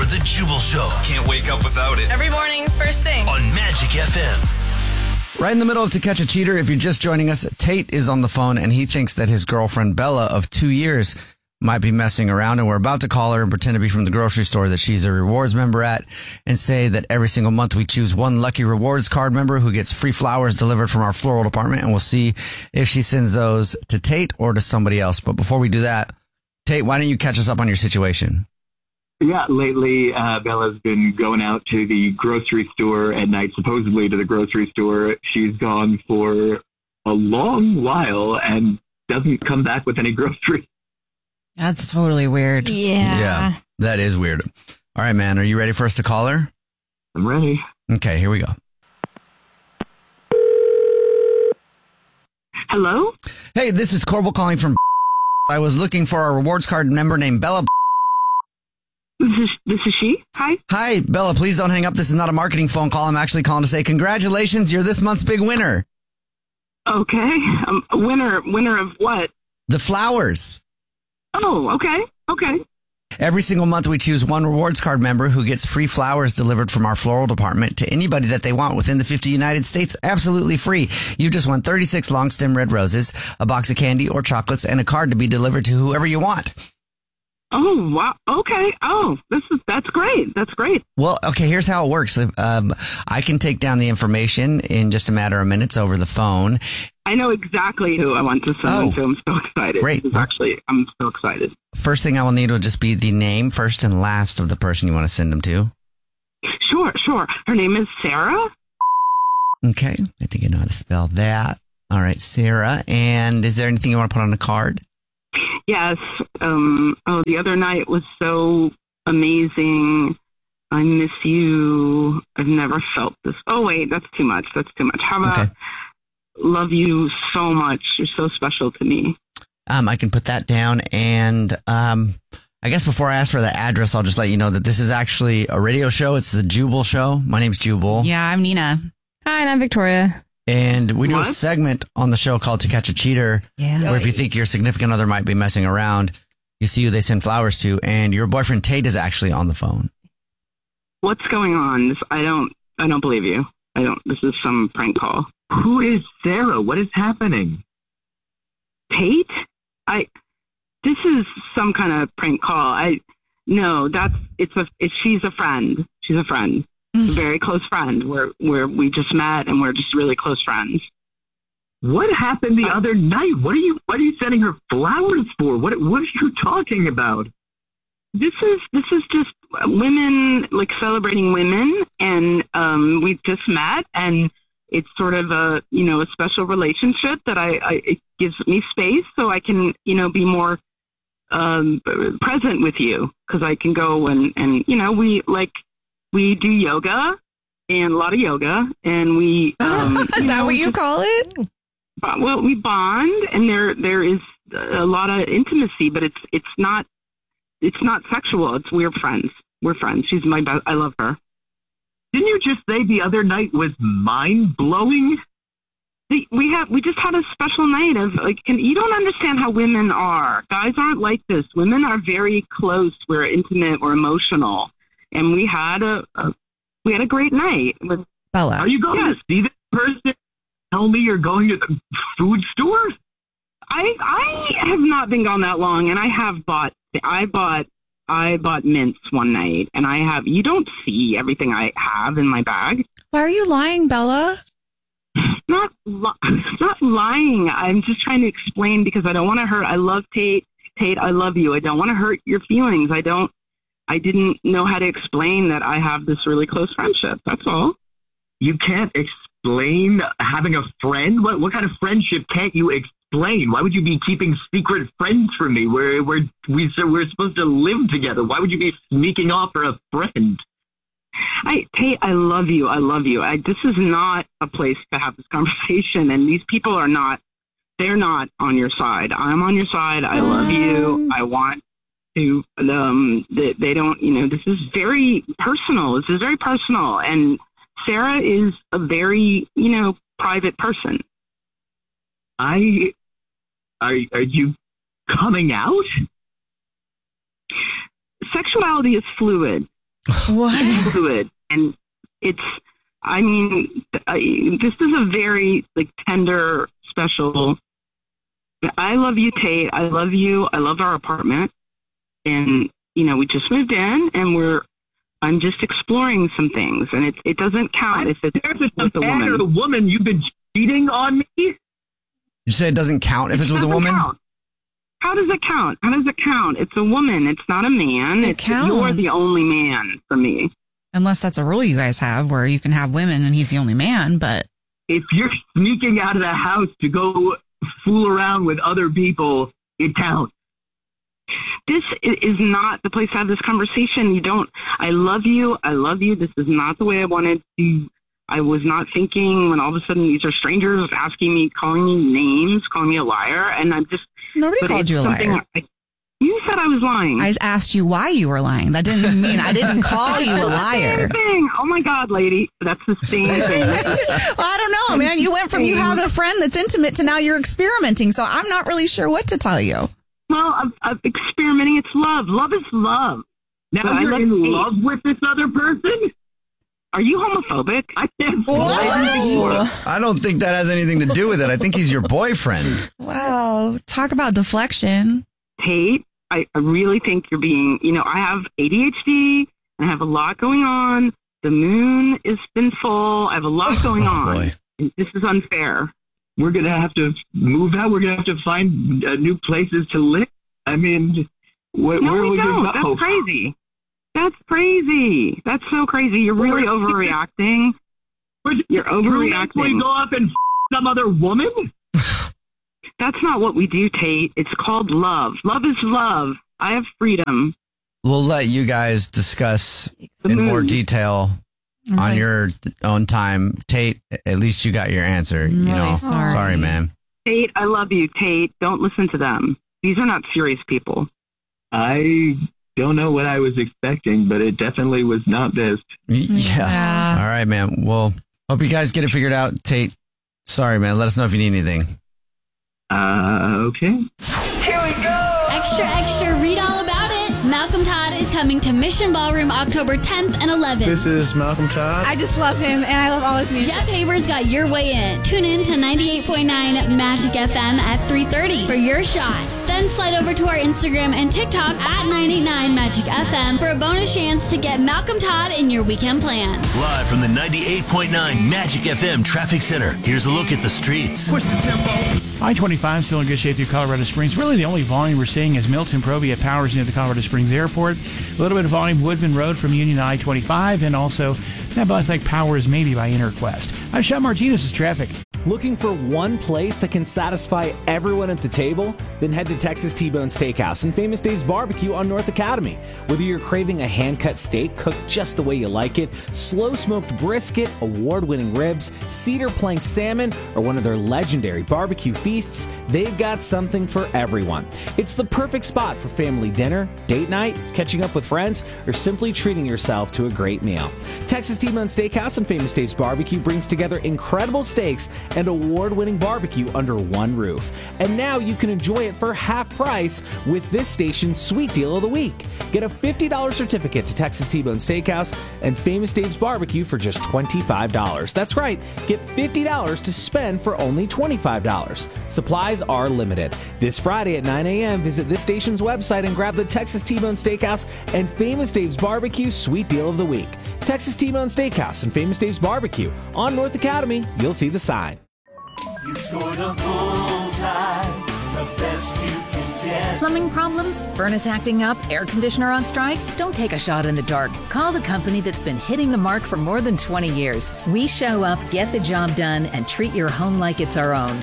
The Jubal Show. Can't wake up without it. Every morning, first thing. On Magic FM. Right in the middle of To Catch a Cheater, if you're just joining us, Tate is on the phone and he thinks that his girlfriend Bella of 2 years might be messing around, and we're about to call her and pretend to be from the grocery store that she's a rewards member at and say that every single month we choose one lucky rewards card member who gets free flowers delivered from our floral department, and we'll see if she sends those to Tate or to somebody else. But before we do that, Tate, why don't you catch us up on your situation? Yeah, lately Bella's been going out to the grocery store at night, supposedly to the grocery store. She's gone for a long while and doesn't come back with any groceries. That's totally weird. Yeah, that is weird. All right, man, are you ready for us to call her? I'm ready. Okay, here we go. Hello? Hey, this is Corbel calling from I was looking for a rewards card member named Bella. This is she? Hi? Hi, Bella, please don't hang up. This is not a marketing phone call. I'm actually calling to say congratulations. You're this month's big winner. Okay. Winner of what? The flowers. Oh, okay. Every single month we choose one rewards card member who gets free flowers delivered from our floral department to anybody that they want within the 50 United States, absolutely free. You just won 36 long stem red roses, a box of candy or chocolates, and a card to be delivered to whoever you want. Oh, wow. Okay. Oh, that's great. That's great. Well, okay, here's how it works. I can take down the information in just a matter of minutes over the phone. I know exactly who I want to send them to. I'm so excited. Great. I'm so excited. First thing I will need will just be the name, first and last, of the person you want to send them to. Sure. Her name is Sarah. Okay. I think I know how to spell that. All right, Sarah. And is there anything you want to put on the card? Yes. The other night was so amazing. I miss you. I've never felt this. Oh, wait, that's too much. How about love you so much. You're so special to me. I can put that down. And I guess before I ask for the address, I'll just let you know that this is actually a radio show. It's the Jubal Show. My name's Jubal. Yeah, I'm Nina. Hi, and I'm Victoria. And we do a segment on the show called To Catch a Cheater, where if you think your significant other might be messing around, you see who they send flowers to, and your boyfriend Tate is actually on the phone. What's going on? I don't believe you. This is some prank call. Who is Sarah? What is happening? Tate? This is some kind of prank call. She's a friend. She's a friend. A very close friend where we just met and we're just really close friends. What happened the other night? What are you sending her flowers for? What are you talking about? This is just women, like celebrating women, and we've just met, and it's sort of a special relationship that it gives me space so I can be more present with you, because I can go and we do yoga and a lot of yoga, and we is that what you call it? Well, we bond, and there is a lot of intimacy, but it's not sexual. We're friends. She's my best. I love her. Didn't you just say the other night was mind blowing? We just had a special night of you don't understand how women are. Guys aren't like this. Women are very close. We're intimate. We're emotional. And we had a great night with Bella. Are you going to see this person? Tell me you're going to the food store? I have not been gone that long, and I bought mints one night, and you don't see everything I have in my bag. Why are you lying, Bella? Not lying. I'm just trying to explain because I don't want to hurt. I love Tate. Tate, I love you. I don't want to hurt your feelings. I didn't know how to explain that I have this really close friendship. That's all. You can't explain having a friend? What kind of friendship can't you explain? Why would you be keeping secret friends from me? We're supposed to live together. Why would you be sneaking off for a friend? Tate, I love you. I love you. This is not a place to have this conversation, and these people are not. They're not on your side. I'm on your side. I love you. I want to. They don't. This is very personal. This is very personal, and Sarah is a very private person. Are you coming out? Sexuality is fluid. What? into it. And this is a very tender, special. I love you, Tate. I love you. I love our apartment. And, we just moved in and I'm just exploring some things, and it doesn't count if it's with a woman. Or a woman, you've been cheating on me? You say it doesn't count if it's with a woman? Count. How does it count? It's a woman. It's not a man. Counts. You're the only man for me. Unless that's a rule you guys have where you can have women and he's the only man, but... If you're sneaking out of the house to go fool around with other people, it counts. This is not the place to have this conversation. I love you. I love you. This is not the way I wanted to. I was not thinking when all of a sudden these are strangers asking me, calling me names, calling me a liar. And I'm just. Nobody called you a liar. You said I was lying. I asked you why you were lying. That didn't mean I didn't call you a liar. Same thing. Oh my God, lady. That's the same thing. Well, I don't know, man. You went from you having a friend that's intimate to now you're experimenting. So I'm not really sure what to tell you. Well, I'm experimenting. It's love. Love is love. Now but you're in love with this other person? Are you homophobic? I can't. I don't think that has anything to do with it. I think he's your boyfriend. Wow. Talk about deflection. Tate, I really think you're being, I have ADHD and I have a lot going on. The moon has been full. I have a lot going on. Boy. This is unfair. We're going to have to move out. We're going to have to find new places to live. I mean, where are we going to go? That's crazy. That's crazy. That's so crazy. You're really overreacting. You're overreacting. We go up and some other woman? That's not what we do, Tate. It's called love. Love is love. I have freedom. We'll let you guys discuss in more detail on your own time. Tate, at least you got your answer. Sorry, man. Tate, I love you, Tate. Don't listen to them. These are not serious people. I don't know what I was expecting, but it definitely was not this. Yeah. All right, man. Well, hope you guys get it figured out. Tate, sorry, man. Let us know if you need anything. Okay. Here we go! Extra, extra, read all about it. Malcolm Todd is coming to Mission Ballroom October 10th and 11th. This is Malcolm Todd. I just love him, and I love all his music. Jeff Haver's got your way in. Tune in to 98.9 Magic FM at 3:30 for your shot. Then slide over to our Instagram and TikTok at 99 Magic FM for a bonus chance to get Malcolm Todd in your weekend plans. Live from the 98.9 Magic FM Traffic Center, here's a look at the streets. Push the tempo. I-25 still in good shape through Colorado Springs. Really, the only volume we're seeing is Milton Proby at Powers near the Colorado Springs Airport. A little bit of volume Woodman Road from Union I-25, and also that like Powers maybe by Interquest. I'm Sean Martinez' traffic. Looking for one place that can satisfy everyone at the table? Then head to Texas T-Bone Steakhouse and Famous Dave's Barbecue on North Academy. Whether you're craving a hand-cut steak cooked just the way you like it, slow-smoked brisket, award-winning ribs, cedar plank salmon, or one of their legendary barbecue feasts, they've got something for everyone. It's the perfect spot for family dinner, date night, catching up with friends, or simply treating yourself to a great meal. Texas T-Bone Steakhouse and Famous Dave's Barbecue brings together incredible steaks and award-winning barbecue under one roof. And now you can enjoy it for half price with this station's Sweet Deal of the Week. Get a $50 certificate to Texas T-Bone Steakhouse and Famous Dave's Barbecue for just $25. That's right, get $50 to spend for only $25. Supplies are limited. This Friday at 9 a.m., visit this station's website and grab the Texas T-Bone Steakhouse and Famous Dave's Barbecue Sweet Deal of the Week. Texas T-Bone Steakhouse and Famous Dave's Barbecue on North Academy. You'll see the sign. You scored a bullseye, the best you can get. Plumbing problems? Furnace acting up? Air conditioner on strike? Don't take a shot in the dark. Call the company that's been hitting the mark for more than 20 years. We show up, get the job done, and treat your home like it's our own.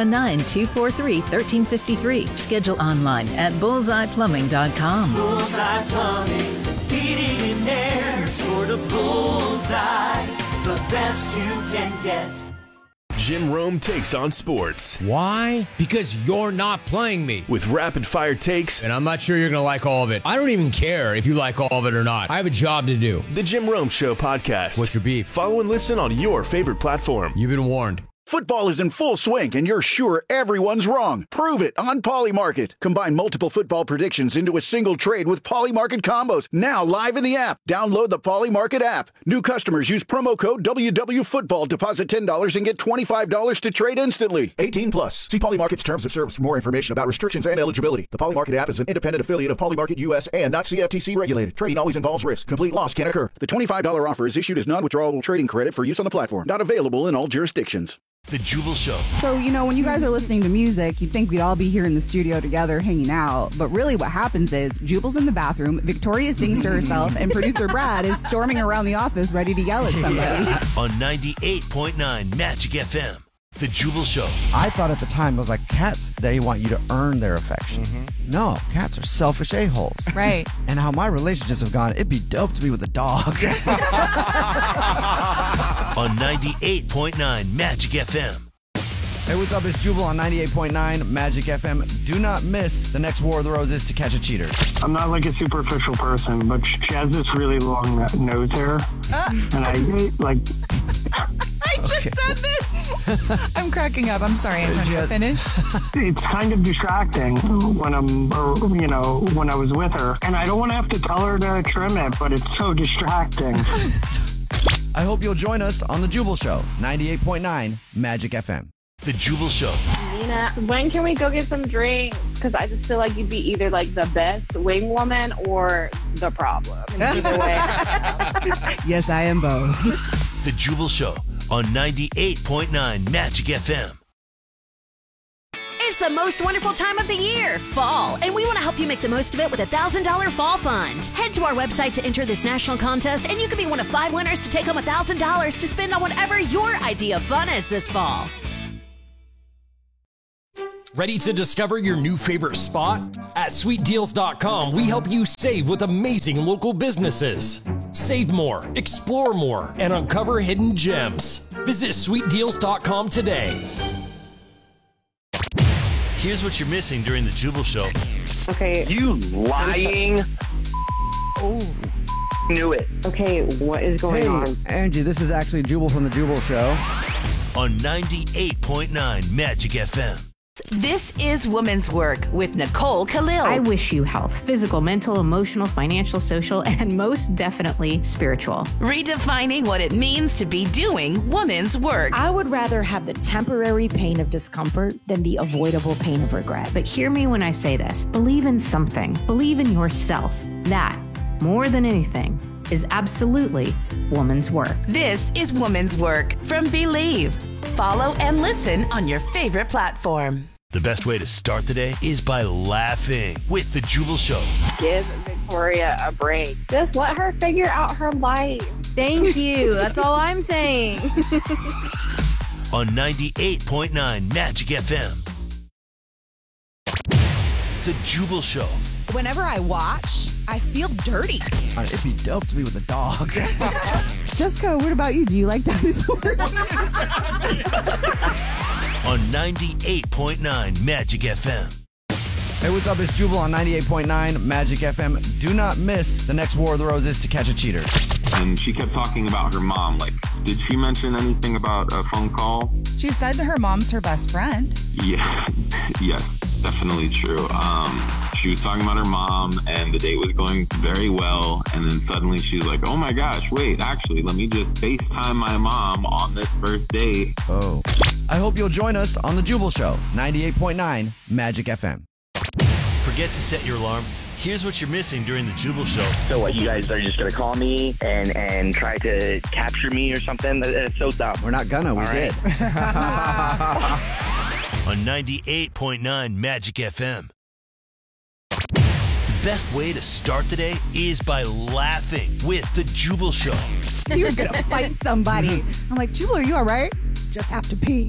719-243-1353. Schedule online at bullseyeplumbing.com. Bullseye Plumbing, heating and air. Scored a bullseye, the best you can get. Jim Rome takes on sports. Why? Because you're not playing me. With rapid-fire takes. And I'm not sure you're going to like all of it. I don't even care if you like all of it or not. I have a job to do. The Jim Rome Show podcast. What's your beef? Follow and listen on your favorite platform. You've been warned. Football is in full swing, and you're sure everyone's wrong. Prove it on Polymarket. Combine multiple football predictions into a single trade with Polymarket combos. Now live in the app. Download the Polymarket app. New customers use promo code WWFootball. Deposit $10 and get $25 to trade instantly. 18 plus. See Polymarket's terms of service for more information about restrictions and eligibility. The Polymarket app is an independent affiliate of Polymarket US and not CFTC regulated. Trading always involves risk. Complete loss can occur. The $25 offer is issued as non-withdrawable trading credit for use on the platform. Not available in all jurisdictions. The Jubal Show. So, when you guys are listening to music, you'd think we'd all be here in the studio together hanging out. But really what happens is Jubal's in the bathroom, Victoria sings to herself, and producer Brad is storming around the office ready to yell at somebody. On 98.9 Magic FM. The Jubal Show. I thought at the time, I was like, cats, they want you to earn their affection. No, cats are selfish a-holes. Right. And how my relationships have gone, it'd be dope to be with a dog. On 98.9 Magic FM. Hey, what's up? It's Jubal on 98.9 Magic FM. Do not miss the next War of the Roses to catch a cheater. I'm not like a superficial person, but she has this really long nose hair. And I just said this. I'm cracking up. I'm sorry, Antonio. Finish. It's kind of distracting when when I was with her. And I don't want to have to tell her to trim it, but it's so distracting. I hope you'll join us on The Jubal Show, 98.9 Magic FM. The Jubal Show. Nina, when can we go get some drinks? Because I just feel like you'd be either like the best wing woman or the problem. Either way. Yes, I am both. The Jubal Show on 98.9 Magic FM. It's the most wonderful time of the year, fall, and we want to help you make the most of it with a $1,000 fall fund. Head to our website to enter this national contest, and you could be one of 5 winners to take home $1,000 to spend on whatever your idea of fun is this fall. Ready to discover your new favorite spot? At sweetdeals.com, we help you save with amazing local businesses. Save more, explore more, and uncover hidden gems. Visit sweetdeals.com today. Here's what you're missing during the Jubal Show. Okay. You lying. Oh. Knew it. Okay, what is going on? Angie, this is actually Jubal from The Jubal Show. On 98.9 Magic FM. This is Woman's Work with Nicole Khalil. I wish you health, physical, mental, emotional, financial, social, and most definitely spiritual. Redefining what it means to be doing woman's work. I would rather have the temporary pain of discomfort than the avoidable pain of regret. But hear me when I say this. Believe in something. Believe in yourself. That, more than anything, is absolutely woman's work. This is Woman's Work from Believe. Follow and listen on your favorite platform. The best way to start the day is by laughing with The Jubal Show. Give Victoria a break. Just let her figure out her life. Thank you. That's all I'm saying. On 98.9 Magic FM. The Jubal Show. Whenever I watch, I feel dirty. It'd be dope to be with a dog. Jessica, what about you? Do you like dinosaurs? On 98.9 Magic FM. Hey, what's up? It's Jubal on 98.9 Magic FM. Do not miss the next War of the Roses to catch a cheater. And she kept talking about her mom. Like, did she mention anything about a phone call? She said her mom's her best friend. Yeah, yes, definitely true. She was talking about her mom, and the date was going very well, and then suddenly she's like, oh my gosh, wait, actually, let me just FaceTime my mom on this first date. Oh. I hope you'll join us on The Jubal Show, 98.9 Magic FM. Forget to set your alarm. Here's what you're missing during the Jubal Show. So what, you guys are just going to call me and try to capture me or something? That's so dumb. We're not gonna, we did. On 98.9 Magic FM. The best way to start the day is by laughing with The Jubal Show. You're going to fight somebody. I'm like, Jubal, are you all right? Just have to pee.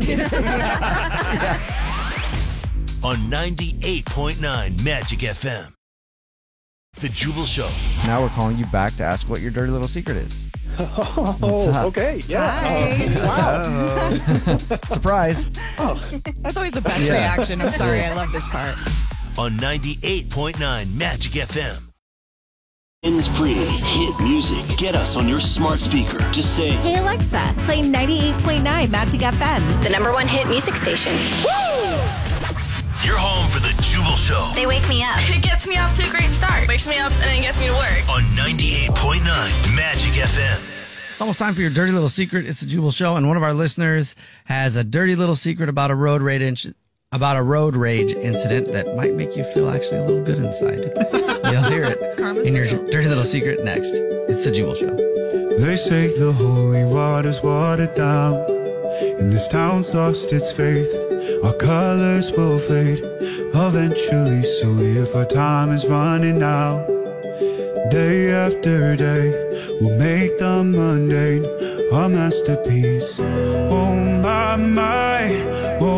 On 98.9 Magic FM. The Jubal Show. Now we're calling you back to ask what your dirty little secret is. Oh, okay. Yeah. Wow. Surprise. Oh. That's always the best reaction. I'm sorry. I love this part. On 98.9 Magic FM. Free hit music. Get us on your smart speaker. Just say, "Hey Alexa, play 98.9 Magic FM, the #1 hit music station." Woo! You're home for the Jubal Show. They wake me up. It gets me off to a great start. Wakes me up and then gets me to work. On 98.9 Magic FM. It's almost time for your dirty little secret. It's the Jubal Show, and one of our listeners has a dirty little secret about a road rage incident that might make you feel actually a little good inside. You'll hear it in your dirty little secret next. It's the Jubal Show. They say the holy water's watered down, and this town's lost its faith. Our colors will fade eventually, so if our time is running out, day after day, we'll make the mundane our masterpiece. Oh my,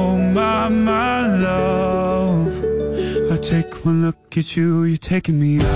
my love, I take one look at you, you're taking me out.